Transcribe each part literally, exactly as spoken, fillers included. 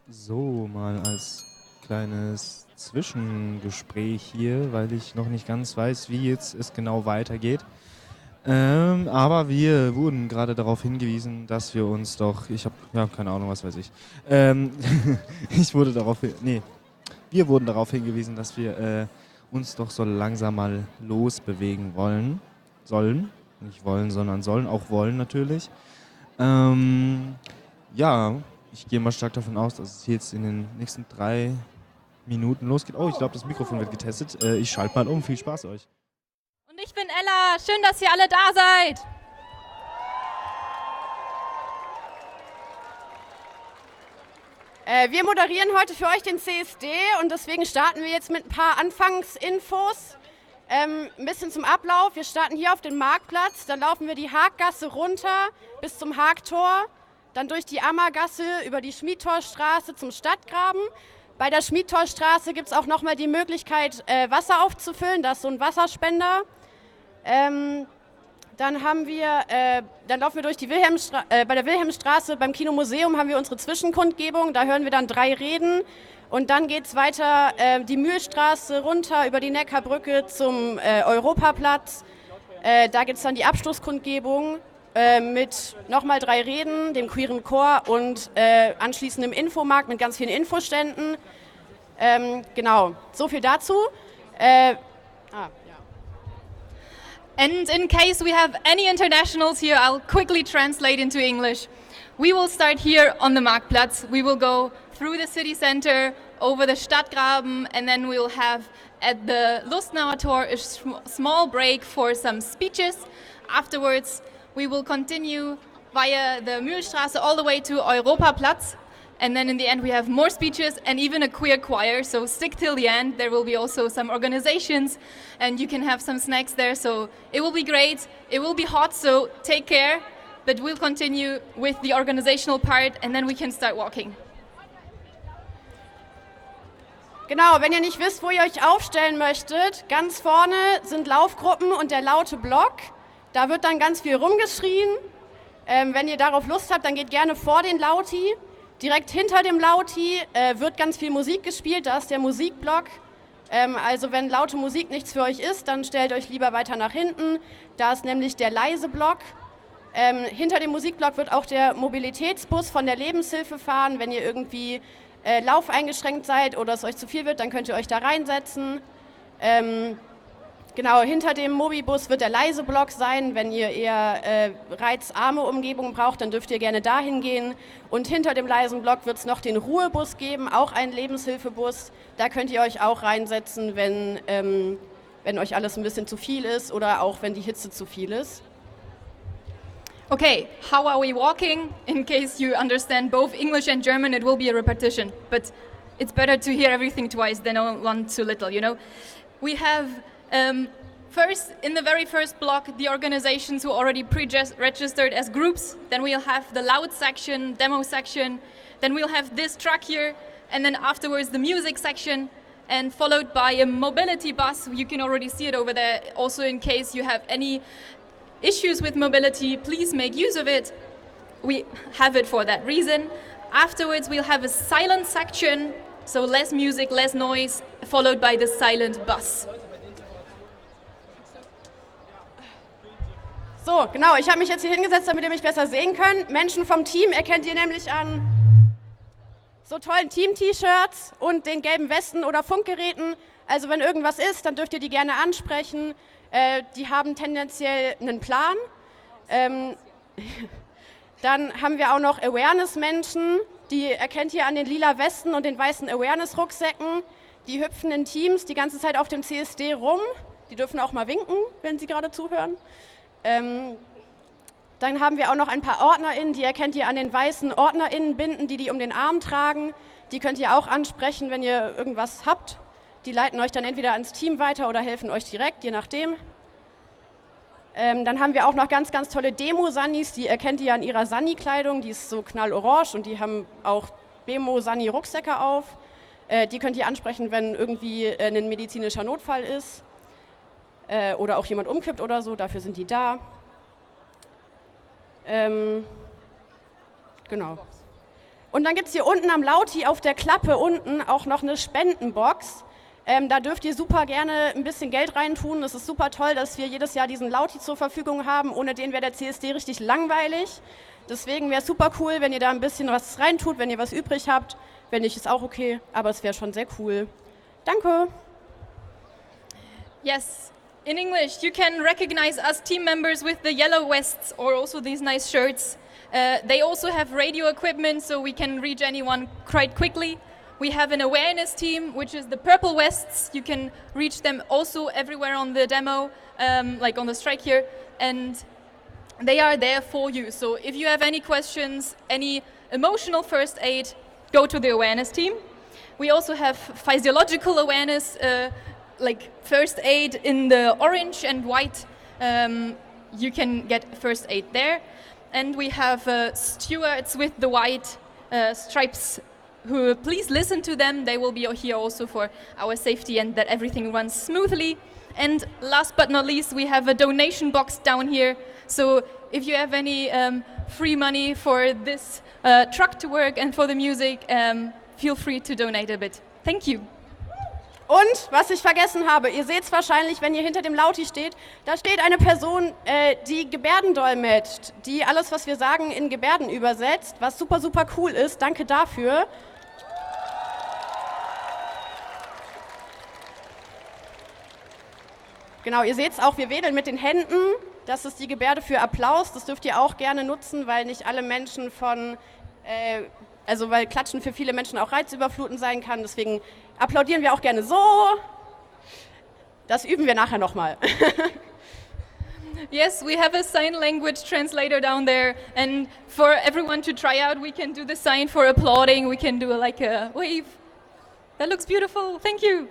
So, mal als kleines Zwischengespräch hier, weil ich noch nicht ganz weiß, wie jetzt es genau weitergeht. Ähm, aber wir wurden gerade darauf hingewiesen, dass wir uns doch, ich habe, ja, keine Ahnung, was weiß ich. Ähm, ich wurde darauf, hin- nee, wir wurden darauf hingewiesen, dass wir äh, uns doch so langsam mal losbewegen wollen, sollen, nicht wollen, sondern sollen, auch wollen natürlich. Ähm, ja, ich gehe mal stark davon aus, dass es jetzt in den nächsten drei Minuten losgeht. Oh, ich glaube, das Mikrofon wird getestet. Äh, ich schalte mal um. Viel Spaß euch. Und ich bin Ella. Schön, dass ihr alle da seid. Äh, wir moderieren heute für euch den C S D und deswegen starten wir jetzt mit ein paar Anfangsinfos. Ähm, ein bisschen zum Ablauf. Wir starten hier auf dem Marktplatz, dann laufen wir die Haaggasse runter bis zum Haagtor, dann durch die Ammergasse über die Schmidtorstraße zum Stadtgraben. Bei der Schmidtorstraße gibt es auch nochmal die Möglichkeit, äh, Wasser aufzufüllen. Da ist so ein Wasserspender. Ähm, dann haben wir, äh, dann laufen wir durch die Wilhelmstra- äh, bei der Wilhelmstraße beim Kinomuseum haben wir unsere Zwischenkundgebung. Da hören wir dann drei Reden. Und dann geht es weiter äh, die Mühlstraße runter über die Neckarbrücke zum äh, Europaplatz. Äh, da gibt es dann die Abschlusskundgebung äh, mit nochmal drei Reden, dem queeren Chor und äh, anschließend im Infomarkt mit ganz vielen Infoständen. Ähm, genau, so viel dazu. Äh, ah. And in case we have any internationals here, I'll quickly translate into English. We will start here on the Marktplatz. We will go through the city center, over the Stadtgraben, and then we'll have at the Lustnauer Tor a sm- small break for some speeches. Afterwards, we will continue via the Mühlstraße all the way to Europaplatz. And then in the end, we have more speeches and even a queer choir. So stick till the end. There will be also some organizations and you can have some snacks there. So it will be great. It will be hot, so take care. But we'll continue with the organizational part and then we can start walking. Genau, wenn ihr nicht wisst, wo ihr euch aufstellen möchtet, ganz vorne sind Laufgruppen und der laute Block. Da wird dann ganz viel rumgeschrien. Ähm, wenn ihr darauf Lust habt, dann geht gerne vor den Lauti. Direkt hinter dem Lauti äh, wird ganz viel Musik gespielt, da ist der Musikblock. Ähm, also wenn laute Musik nichts für euch ist, dann stellt euch lieber weiter nach hinten. Da ist nämlich der leise Block. Ähm, hinter dem Musikblock wird auch der Mobilitätsbus von der Lebenshilfe fahren. Wenn ihr irgendwie äh, laufeingeschränkt seid oder es euch zu viel wird, dann könnt ihr euch da reinsetzen. Ähm, Genau, hinter dem Mobibus wird der leise Block sein. Wenn ihr eher äh, reizarme Umgebung braucht, dann dürft ihr gerne dahin gehen. Und hinter dem leisen Block wird es noch den Ruhebus geben, auch einen Lebenshilfebus. Da könnt ihr euch auch reinsetzen, wenn, ähm, wenn euch alles ein bisschen zu viel ist oder auch wenn die Hitze zu viel ist. Okay, how are we walking? In case you understand both English and German, it will be a repetition. But it's better to hear everything twice than one too little, you know? We have Um, first, in the very first block, the organizations who already pre-registered as groups. Then we'll have the loud section, demo section. Then we'll have this truck here. And then afterwards, the music section. And followed by a mobility bus. You can already see it over there. Also, in case you have any issues with mobility, please make use of it. We have it for that reason. Afterwards, we'll have a silent section. So less music, less noise, followed by the silent bus. So, genau, ich habe mich jetzt hier hingesetzt, damit ihr mich besser sehen könnt. Menschen vom Team erkennt ihr nämlich an so tollen Team-T-Shirts und den gelben Westen oder Funkgeräten. Also wenn irgendwas ist, dann dürft ihr die gerne ansprechen. Äh, die haben tendenziell einen Plan. Ähm, dann haben wir auch noch Awareness-Menschen. Die erkennt ihr an den lila Westen und den weißen Awareness-Rucksäcken. Die hüpfen in Teams die ganze Zeit auf dem C S D rum. Die dürfen auch mal winken, wenn sie gerade zuhören. Ähm, dann haben wir auch noch ein paar OrdnerInnen, die erkennt ihr an den weißen OrdnerInnenbinden, die die um den Arm tragen. Die könnt ihr auch ansprechen, wenn ihr irgendwas habt. Die leiten euch dann entweder ans Team weiter oder helfen euch direkt, je nachdem. Ähm, dann haben wir auch noch ganz, ganz tolle Demo-Sannis, die erkennt ihr an ihrer Sanni-Kleidung. Die ist so knallorange und die haben auch Demo-Sanni-Rucksäcke auf. Äh, die könnt ihr ansprechen, wenn irgendwie äh, ein medizinischer Notfall ist. Oder auch jemand umkippt oder so, dafür sind die da. Ähm, genau. Und dann gibt es hier unten am Lauti auf der Klappe unten auch noch eine Spendenbox. Ähm, da dürft ihr super gerne ein bisschen Geld reintun. Es ist super toll, dass wir jedes Jahr diesen Lauti zur Verfügung haben. Ohne den wäre der C S D richtig langweilig. Deswegen wäre es super cool, wenn ihr da ein bisschen was reintut, wenn ihr was übrig habt. Wenn nicht, ist auch okay, aber es wäre schon sehr cool. Danke. Yes, in English, you can recognize us team members with the yellow vests or also these nice shirts. Uh, they also have radio equipment, so we can reach anyone quite quickly. We have an awareness team, which is the purple vests. You can reach them also everywhere on the demo, um, like on the strike here, and they are there for you. So if you have any questions, any emotional first aid, go to the awareness team. We also have physiological awareness, uh, like first aid in the orange and white. Um, you can get first aid there. And we have uh, stewards with the white uh, stripes who, please listen to them. They will be here also for our safety and that everything runs smoothly. And last but not least, we have a donation box down here. So if you have any um, free money for this uh, truck to work and for the music, um, feel free to donate a bit. Thank you. Und, was ich vergessen habe, ihr seht es wahrscheinlich, wenn ihr hinter dem Lauti steht, da steht eine Person, äh, die Gebärden dolmetscht, die alles, was wir sagen, in Gebärden übersetzt, was super, super cool ist. Danke dafür. Genau, ihr seht es auch, wir wedeln mit den Händen. Das ist die Gebärde für Applaus. Das dürft ihr auch gerne nutzen, weil nicht alle Menschen von... Äh, Also weil Klatschen für viele Menschen auch reizüberflutend sein kann, deswegen applaudieren wir auch gerne so. Das üben wir nachher nochmal. Yes, we have a sign language translator down there, and for everyone to try out, we can do the sign for applauding. We can do like a wave. That looks beautiful. Thank you.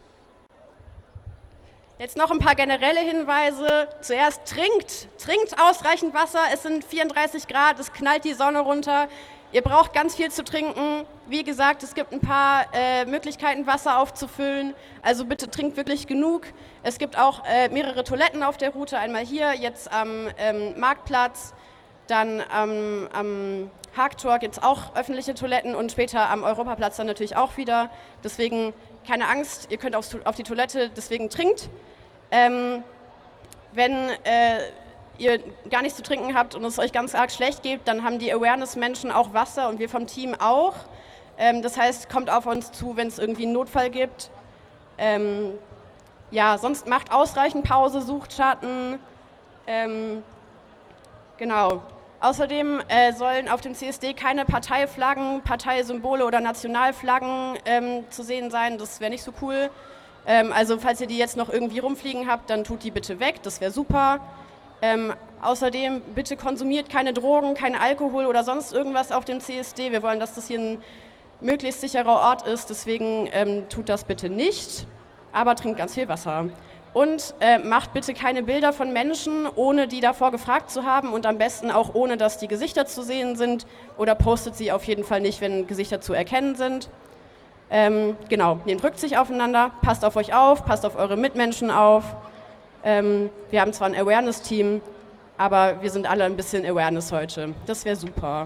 Jetzt noch ein paar generelle Hinweise. Zuerst trinkt, trinkt ausreichend Wasser. Es sind vierunddreißig Grad, es knallt die Sonne runter. Ihr braucht ganz viel zu trinken. Wie gesagt, es gibt ein paar äh, Möglichkeiten, Wasser aufzufüllen. Also bitte trinkt wirklich genug. Es gibt auch äh, mehrere Toiletten auf der Route. Einmal hier, jetzt am ähm, Marktplatz. Dann ähm, am Haagtor gibt es auch öffentliche Toiletten und später am Europaplatz dann natürlich auch wieder. Deswegen keine Angst, ihr könnt aufs, auf die Toilette, deswegen trinkt. Ähm, wenn... Äh, ihr gar nichts zu trinken habt und es euch ganz arg schlecht geht, dann haben die Awareness-Menschen auch Wasser und wir vom Team auch. Ähm, das heißt, kommt auf uns zu, wenn es irgendwie einen Notfall gibt. Ähm, ja, sonst macht ausreichend Pause, sucht Schatten. Ähm, genau. Außerdem äh, sollen auf dem C S D keine Parteiflaggen, Parteisymbole oder Nationalflaggen ähm, zu sehen sein. Das wäre nicht so cool. Ähm, also falls ihr die jetzt noch irgendwie rumfliegen habt, dann tut die bitte weg. Das wäre super. Ähm, außerdem bitte konsumiert keine Drogen, kein Alkohol oder sonst irgendwas auf dem C S D. Wir wollen, dass das hier ein möglichst sicherer Ort ist, deswegen ähm, tut das bitte nicht, aber trinkt ganz viel Wasser. Und äh, macht bitte keine Bilder von Menschen, ohne die davor gefragt zu haben und am besten auch ohne, dass die Gesichter zu sehen sind oder postet sie auf jeden Fall nicht, wenn Gesichter zu erkennen sind. Ähm, genau, nehmt Rücksicht aufeinander, passt auf euch auf, passt auf eure Mitmenschen auf. Ähm, wir haben zwar ein Awareness-Team, aber wir sind alle ein bisschen Awareness heute. Das wäre super.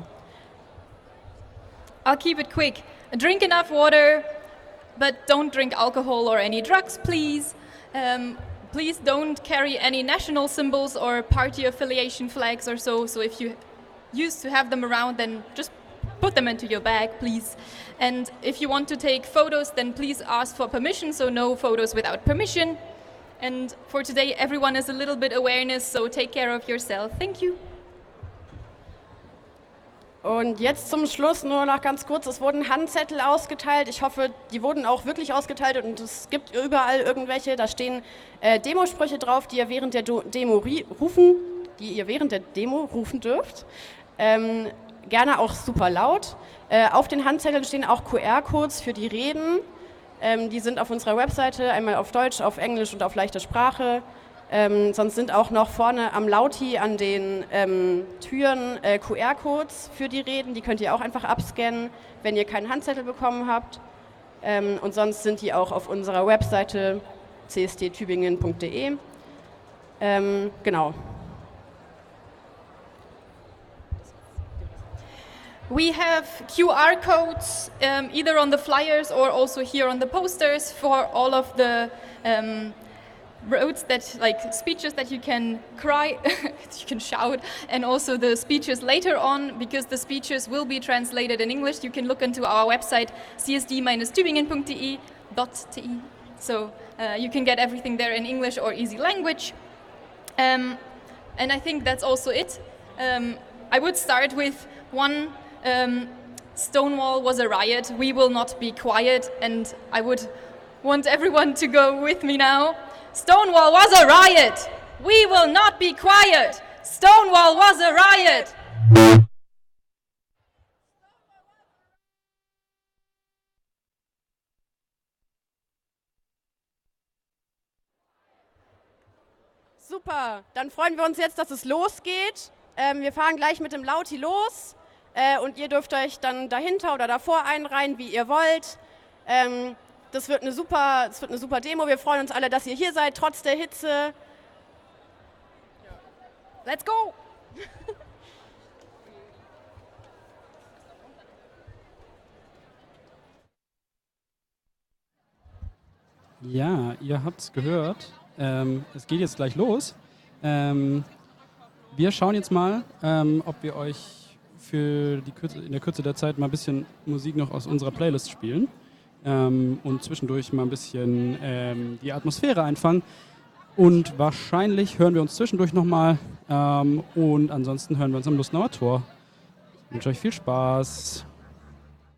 I'll keep it quick. Drink enough water, but don't drink alcohol or any drugs, please. Um, please don't carry any national symbols or party affiliation flags or so. So if you used to have them around, then just put them into your bag, please. And if you want to take photos, then please ask for permission, so no photos without permission. And for today, everyone has a little bit awareness, so take care of yourself. Thank you. Und jetzt zum Schluss nur noch ganz kurz, es wurden Handzettel ausgeteilt. Ich hoffe, die wurden auch wirklich ausgeteilt und es gibt überall irgendwelche, da stehen äh, Demosprüche drauf, die ihr während der Do- Demo ri- rufen, die ihr während der Demo rufen dürft. Ähm, gerne auch super laut. Äh, auf den Handzetteln stehen auch Q R-Codes für die Reden. Ähm, die sind auf unserer Webseite, einmal auf Deutsch, auf Englisch und auf leichter Sprache. Ähm, sonst sind auch noch vorne am Lauti an den ähm, Türen äh, Q R-Codes für die Reden. Die könnt ihr auch einfach abscannen, wenn ihr keinen Handzettel bekommen habt. Ähm, und sonst sind die auch auf unserer Webseite c s d tübingen punkt d e. Ähm, genau. We have Q R codes um, either on the flyers or also here on the posters for all of the um, roads that, like speeches that you can cry, you can shout, and also the speeches later on, because the speeches will be translated in English. You can look into our website c s d dash tübingen punkt d e. So uh, you can get everything there in English or easy language. Um, and I think that's also it. Um, I would start with one. Um, Stonewall was a riot. We will not be quiet, and I would want everyone to go with me now. Stonewall was a riot. We will not be quiet. Stonewall was a riot. Super, dann freuen wir uns jetzt, dass es losgeht. Ähm, wir fahren gleich mit dem Lauti los. Äh, und ihr dürft euch dann dahinter oder davor einreihen, wie ihr wollt. Ähm, das wird eine super, das wird eine super Demo. Wir freuen uns alle, dass ihr hier seid, trotz der Hitze. Let's go! Ja, ihr habt es gehört. Ähm, es geht jetzt gleich los. Ähm, wir schauen jetzt mal, ähm, ob wir euch für die Kürze, in der Kürze der Zeit mal ein bisschen Musik noch aus unserer Playlist spielen ähm, und zwischendurch mal ein bisschen ähm, die Atmosphäre einfangen. Und wahrscheinlich hören wir uns zwischendurch nochmal ähm, und ansonsten hören wir uns am Lustenauer Tor. Ich wünsche euch viel Spaß.